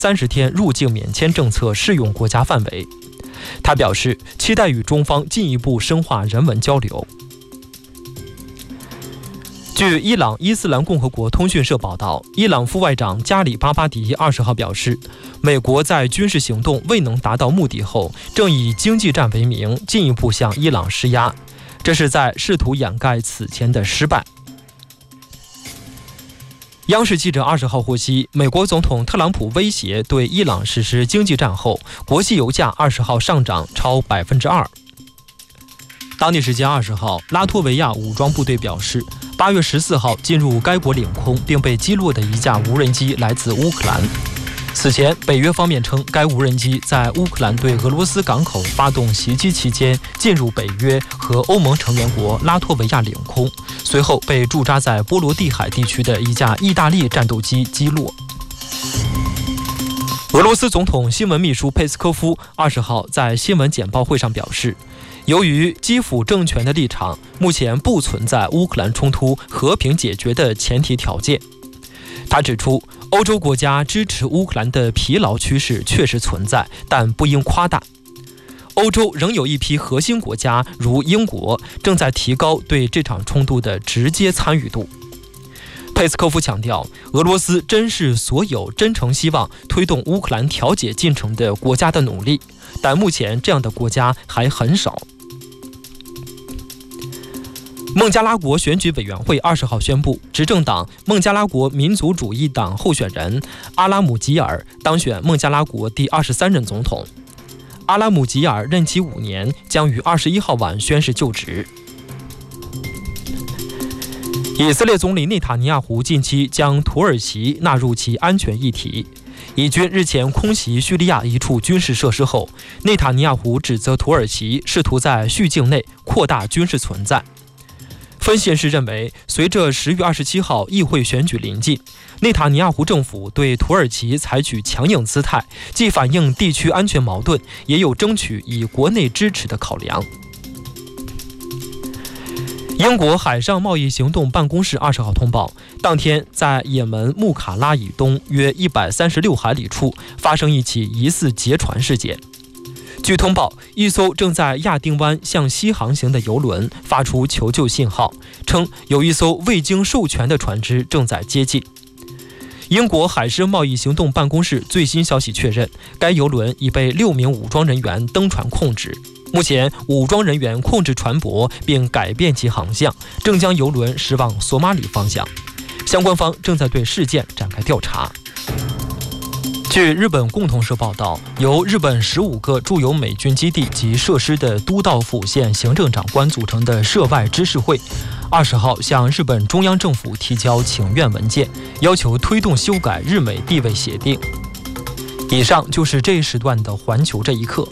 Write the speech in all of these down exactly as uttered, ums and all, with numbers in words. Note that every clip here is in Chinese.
三十天入境免签政策适用国家范围。他表示，期待与中方进一步深化人文交流。据伊朗伊斯兰共和国通讯社报道，伊朗副外长加里巴巴迪二十号表示，美国在军事行动未能达到目的后，正以经济战为名进一步向伊朗施压，这是在试图掩盖此前的失败。央视记者二十号获悉，美国总统特朗普威胁对伊朗实施经济战后，国际油价二十号上涨超百分之二。当地时间二十号，拉脱维亚武装部队表示，八月十四号进入该国领空并被击落的一架无人机来自乌克兰。此前，北约方面称，该无人机在乌克兰对俄罗斯港口发动袭击期间进入北约和欧盟成员国拉脱维亚领空，随后被驻扎在波罗的海地区的一架意大利战斗机击落。俄罗斯总统新闻秘书佩斯科夫二十号在新闻简报会上表示，由于基辅政权的立场，目前不存在乌克兰冲突和平解决的前提条件。他指出，欧洲国家支持乌克兰的疲劳趋势确实存在，但不应夸大。欧洲仍有一批核心国家，如英国，正在提高对这场冲突的直接参与度。佩斯科夫强调，俄罗斯珍视所有真诚希望推动乌克兰调解进程的国家的努力，但目前这样的国家还很少。孟加拉国选举委员会二十号宣布，执政党孟加拉国民族主义党候选人阿拉姆吉尔当选孟加拉国第二十三任总统。阿拉姆吉尔任期五年，将于二十一号晚宣誓就职。以色列总理内塔尼亚胡近期将土耳其纳入其安全议题。以军日前空袭叙利亚一处军事设施后，内塔尼亚胡指责土耳其试图在叙境内扩大军事存在。分析人士认为，随着十月二十七号议会选举临近，内塔尼亚胡政府对土耳其采取强硬姿态，既反映地区安全矛盾，也有争取以国内支持的考量。英国海上贸易行动办公室二十号通报，当天在也门穆卡拉以东约一百三十六海里处发生一起疑似劫船事件。据通报，一艘正在亚丁湾向西航行的邮轮发出求救信号，称有一艘未经授权的船只正在接近。英国海事贸易行动办公室最新消息确认，该邮轮已被六名武装人员登船控制。目前，武装人员控制船舶并改变其航向，正将邮轮驶往索马里方向。相关方正在对事件展开调查。据日本共同社报道，由日本十五个驻有美军基地及设施的都道府县行政长官组成的涉外知事会，二十号向日本中央政府提交请愿文件，要求推动修改日美地位协定。以上就是这一时段的环球这一刻。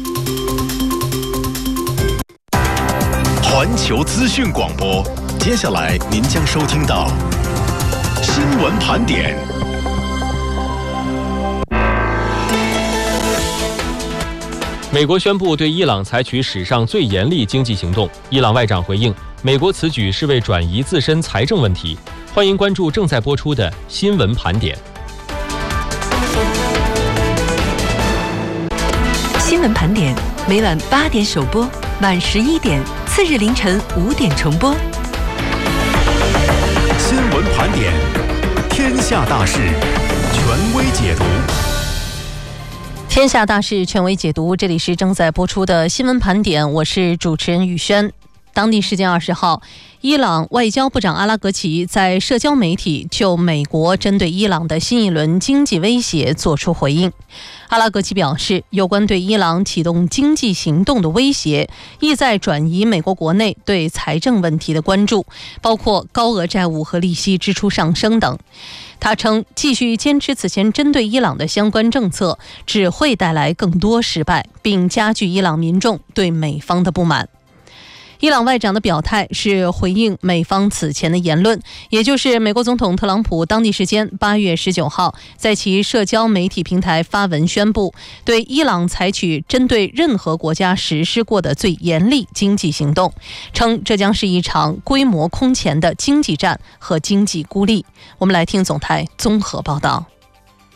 环球资讯广播，接下来您将收听到新闻盘点。 美国宣布对伊朗采取史上最严厉经济行动。伊朗外长回应，美国此举是为转移自身财政问题。欢迎关注正在播出的新闻盘点。 新闻盘点每晚八点首播，晚十一点，次日凌晨五点重播。 新闻盘点，天下大事，权威解读。 天下大事权威解读，这里是正在播出的新闻盘点，我是主持人宇轩。当地时间二十号，伊朗外交部长阿拉格齐在社交媒体就美国针对伊朗的新一轮经济威胁作出回应。阿拉格齐表示，有关对伊朗启动经济行动的威胁，意在转移美国国内对财政问题的关注，包括高额债务和利息支出上升等。他称，继续坚持此前针对伊朗的相关政策，只会带来更多失败，并加剧伊朗民众对美方的不满。伊朗外长的表态是回应美方此前的言论，也就是美国总统特朗普当地时间八月十九号在其社交媒体平台发文宣布，对伊朗采取针对任何国家实施过的最严厉经济行动，称这将是一场规模空前的经济战和经济孤立。我们来听总台综合报道。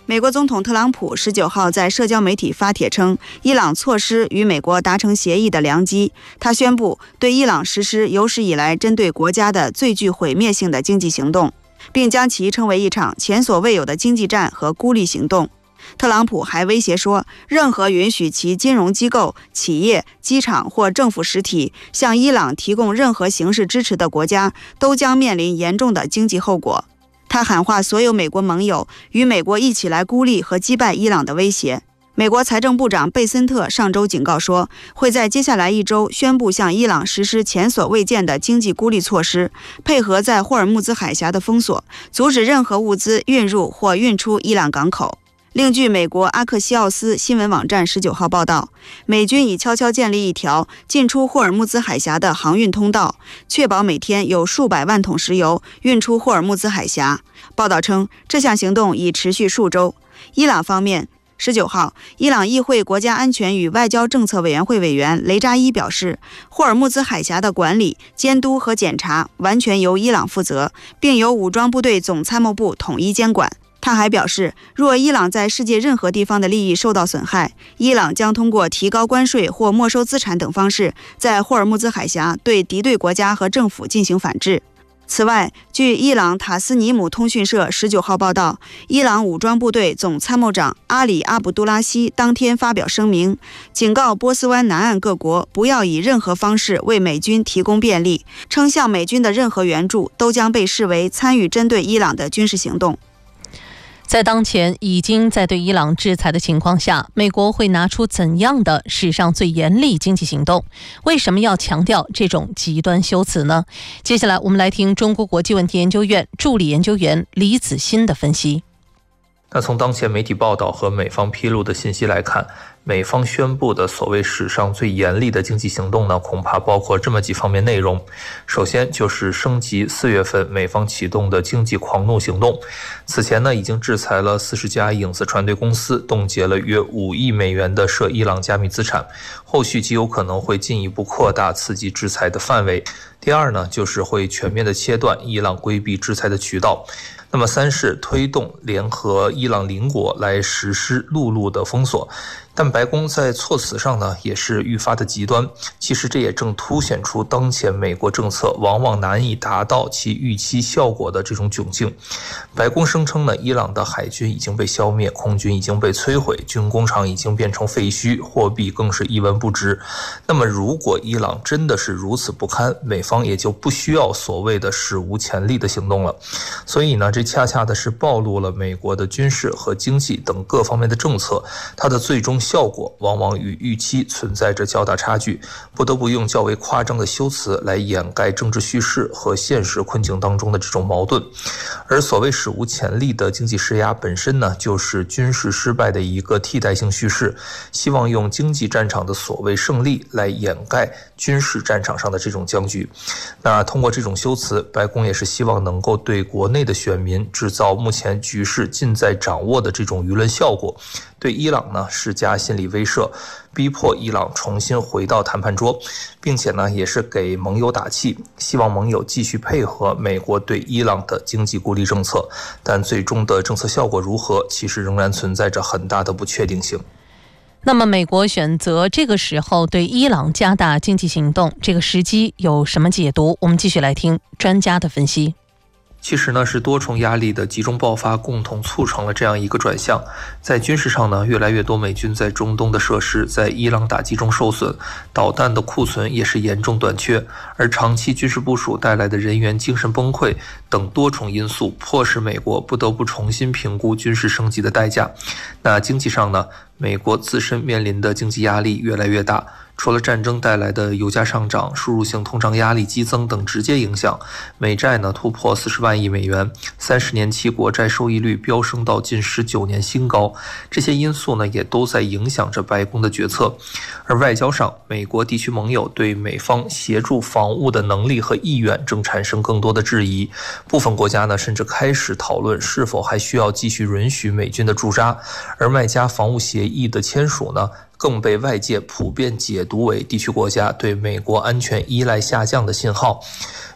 美国总统特朗普十九号在社交媒体发帖称，伊朗错失与美国达成协议的良机。他宣布对伊朗实施有史以来针对国家的最具毁灭性的经济行动，并将其称为一场前所未有的经济战和孤立行动。特朗普还威胁说，任何允许其金融机构、企业、机场或政府实体向伊朗提供任何形式支持的国家，都将面临严重的经济后果。他喊话所有美国盟友，与美国一起来孤立和击败伊朗的威胁。美国财政部长贝森特上周警告说，会在接下来一周宣布向伊朗实施前所未见的经济孤立措施，配合在霍尔木兹海峡的封锁，阻止任何物资运入或运出伊朗港口。另据美国阿克西奥斯新闻网站十九号报道，美军已悄悄建立一条进出霍尔木兹海峡的航运通道，确保每天有数百万桶石油运出霍尔木兹海峡。报道称，这项行动已持续数周。伊朗方面十九号，伊朗议会国家安全与外交政策委员会委员雷扎伊表示，霍尔木兹海峡的管理、监督和检查完全由伊朗负责，并由武装部队总参谋部统一监管。他还表示，若伊朗在世界任何地方的利益受到损害，伊朗将通过提高关税或没收资产等方式，在霍尔木兹海峡对敌对国家和政府进行反制。此外，据伊朗塔斯尼姆通讯社十九号报道，伊朗武装部队总参谋长阿里阿卜杜拉希当天发表声明，警告波斯湾南岸各国不要以任何方式为美军提供便利，称向美军的任何援助都将被视为参与针对伊朗的军事行动。 在当前已经在对伊朗制裁的情况下，美国会拿出怎样的史上最严厉经济行动？为什么要强调这种极端修辞呢？接下来我们来听中国国际问题研究院助理研究员李子欣的分析。 那从当前媒体报道和美方披露的信息来看，美方宣布的所谓史上最严厉的经济行动呢，恐怕包括这么几方面内容。首先就是升级四月份美方启动的经济狂怒行动。此前呢，已经制裁了四十家影子船队公司，冻结了约五亿美元的涉伊朗加密资产，后续极有可能会进一步扩大刺激制裁的范围。第二呢，就是会全面的切断伊朗规避制裁的渠道。那么三是推动联合伊朗邻国来实施陆路的封锁。但白宫在措辞上呢，也是愈发的极端。其实这也正凸显出当前美国政策往往难以达到其预期效果的这种窘境。白宫声称呢，伊朗的海军已经被消灭，空军已经被摧毁，军工厂已经变成废墟，货币更是一文不值。那么如果伊朗真的是如此不堪，美方也就不需要所谓的史无前例的行动了。所以呢，这恰恰的是暴露了美国的军事和经济等各方面的政策，它的最终效果往往与预期存在着较大差距，不得不用较为夸张的修辞来掩盖政治叙事和现实困境当中的这种矛盾。而所谓史无前例的经济施压本身呢，就是军事失败的一个替代性叙事，希望用经济战场的所谓胜利来掩盖军事战场上的这种僵局。那通过这种修辞，白宫也是希望能够对国内的选民制造目前局势尽在掌握的这种舆论效果，对伊朗呢施加心理威慑，逼迫伊朗重新回到谈判桌，并且呢也是给盟友打气，希望盟友继续配合美国对伊朗的经济孤立政策。但最终的政策效果如何，其实仍然存在着很大的不确定性。 那么美国选择这个时候对伊朗加大经济行动，这个时机有什么解读？我们继续来听专家的分析。 其实呢，是多重压力的集中爆发，共同促成了这样一个转向。在军事上呢，越来越多美军在中东的设施在伊朗打击中受损，导弹的库存也是严重短缺，而长期军事部署带来的人员精神崩溃等多重因素，迫使美国不得不重新评估军事升级的代价。那经济上呢，美国自身面临的经济压力越来越大。除了战争带来的油价上涨、输入性通胀压力激增等直接影响，美债呢突破四十万亿美元，三十年期国债收益率飙升到近十九年新高。这些因素呢也都在影响着白宫的决策。而外交上，美国地区盟友对美方协助防务的能力和意愿正产生更多的质疑。部分国家呢甚至开始讨论是否还需要继续允许美军的驻扎。而麦加防务协议的签署呢，更被外界普遍解读为地区国家对美国安全依赖下降的信号。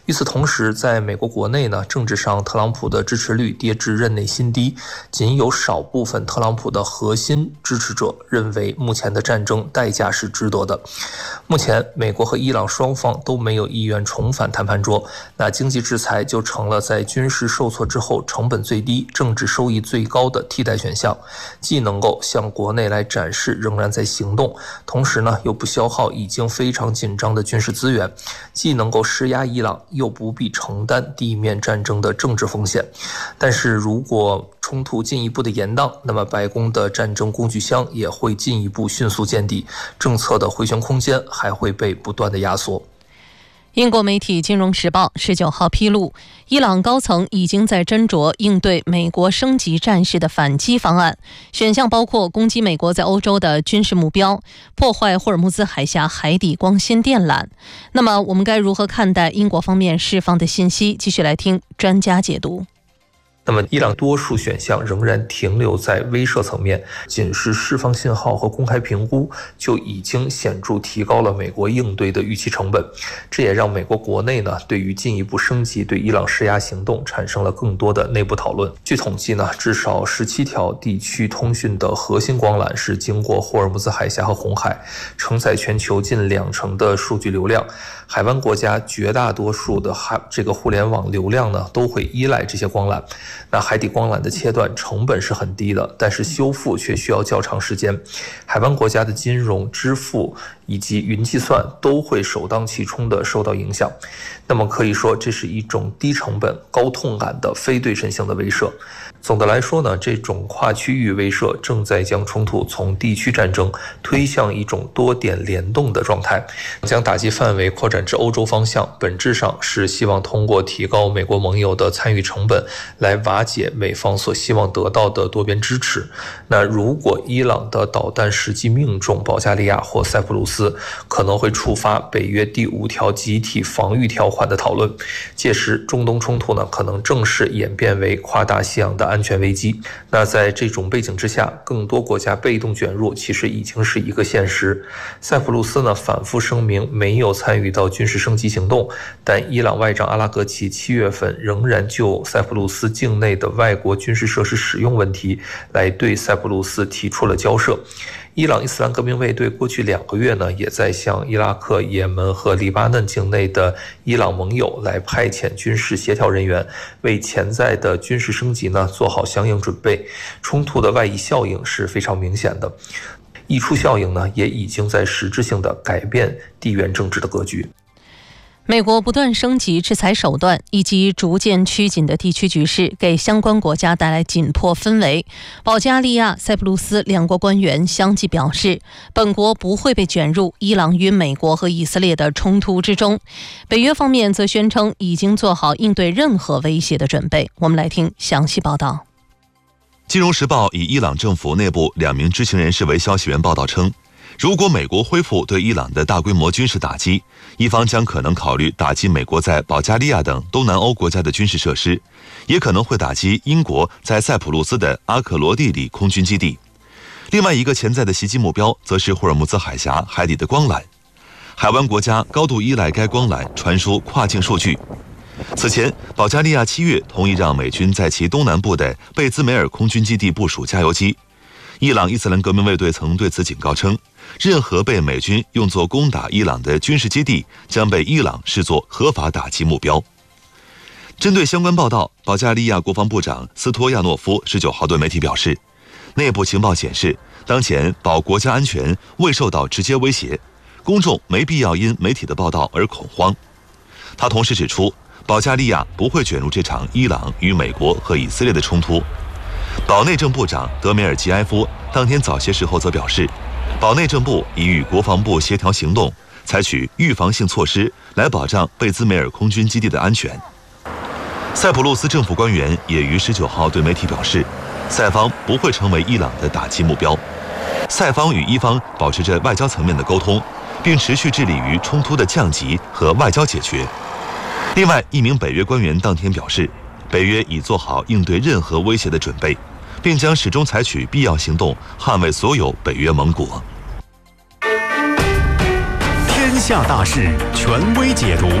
与此同时，在美国国内呢，政治上特朗普的支持率跌至任内新低，仅有少部分特朗普的核心支持者认为目前的战争代价是值得的。目前美国和伊朗双方都没有意愿重返谈判桌，那经济制裁就成了在军事受挫之后成本最低、政治收益最高的替代选项，既能够向国内来展示仍然在行动，同时呢又不消耗已经非常紧张的军事资源，既能够施压伊朗，又不必承担地面战争的政治风险。但是如果冲突进一步的延宕，那么白宫的战争工具箱也会进一步迅速见底，政策的回旋空间还会被不断的压缩。 英国媒体《金融时报》十九号披露，伊朗高层已经在斟酌应对美国升级战事的反击方案，选项包括攻击美国在欧洲的军事目标，破坏霍尔木兹海峡海底光纤电缆。那么，我们该如何看待英国方面释放的信息？继续来听专家解读。 那么伊朗多数选项仍然停留在威慑层面，仅是释放信号和公开评估就已经显著提高了美国应对的预期成本，这也让美国国内呢对于进一步升级对伊朗施压行动产生了更多的内部讨论。据统计呢，至少十七条地区通讯的核心光缆是经过霍尔木兹海峡和红海，承载全球近两成的数据流量。海湾国家绝大多数的海这个互联网流量呢都会依赖这些光缆。那海底光缆的切断成本是很低的，但是修复却需要较长时间。海湾国家的金融、支付以及云计算都会首当其冲的受到影响。那么可以说，这是一种低成本、高痛感的非对称性的威慑。总的来说呢，这种跨区域威慑正在将冲突从地区战争推向一种多点联动的状态，将打击范围扩展至欧洲方向，本质上是希望通过提高美国盟友的参与成本，来瓦解美方所希望得到的多边支持。那如果伊朗的导弹实际命中保加利亚或塞浦路斯，可能会触发北约第五条集体防御条款的讨论，届时中东冲突呢，可能正式演变为跨大西洋的安全危机。那在这种背景之下，更多国家被动卷入其实已经是一个现实。塞浦路斯呢反复声明没有参与到军事升级行动，但伊朗外长阿拉格齐七月份仍然就塞浦路斯境内的外国军事设施使用问题来对塞浦路斯提出了交涉。伊朗伊斯兰革命卫队过去两个月呢，也在向伊拉克、也门和黎巴嫩境内的伊朗盟友来派遣军事协调人员，为潜在的军事升级呢做好相应准备。冲突的外溢效应是非常明显的，溢出效应呢也已经在实质性的改变地缘政治的格局。 美国不断升级制裁手段以及逐渐趋紧的地区局势，给相关国家带来紧迫氛围。保加利亚、塞浦路斯两国官员相继表示，本国不会被卷入伊朗与美国和以色列的冲突之中。北约方面则宣称已经做好应对任何威胁的准备。我们来听详细报道。 金融时报以伊朗政府内部两名知情人士为消息源报道称，如果美国恢复对伊朗的大规模军事打击，伊方将可能考虑打击美国在保加利亚等东南欧国家的军事设施，也可能会打击英国在塞浦路斯的阿克罗蒂里空军基地。另外一个潜在的袭击目标则是霍尔木兹海峡海底的光缆，海湾国家高度依赖该光缆传输跨境数据。此前，保加利亚七月同意让美军在其东南部的贝兹梅尔空军基地部署加油机。伊朗伊斯兰革命卫队曾对此警告称，任何被美军用作攻打伊朗的军事基地将被伊朗视作合法打击目标。针对相关报道，保加利亚国防部长斯托亚诺夫十九号对媒体表示，内部情报显示，当前保国家安全未受到直接威胁，公众没必要因媒体的报道而恐慌。他同时指出，保加利亚不会卷入这场伊朗与美国和以色列的冲突。保内政部长德米尔吉埃夫当天早些时候则表示，保内政部已与国防部协调行动，采取预防性措施来保障贝兹梅尔空军基地的安全。塞浦路斯政府官员也于十九号对媒体表示，塞方不会成为伊朗的打击目标。塞方与伊方保持着外交层面的沟通，并持续致力于冲突的降级和外交解决。另外，一名北约官员当天表示，北约已做好应对任何威胁的准备，并将始终采取必要行动，捍卫所有北约盟国。 天下大事，权威解读，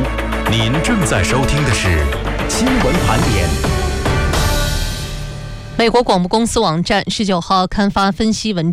您正在收听的是新闻盘点。 美国广播公司网站十九号刊发分析文章。